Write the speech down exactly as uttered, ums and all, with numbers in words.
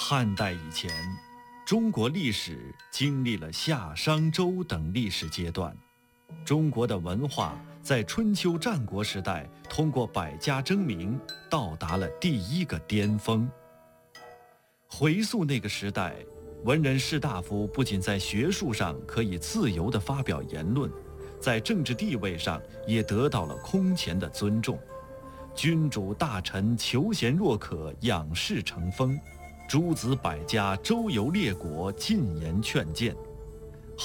汉代以前，中国历史经历了夏、商、周等历史阶段。中国的文化在春秋战国时代通过百家争鸣到达了第一个巅峰。回溯那个时代，文人士大夫不仅在学术上可以自由地发表言论，在政治地位上也得到了空前的尊重。君主大臣求贤若渴，仰视成风；诸子百家周游列国，进言劝谏。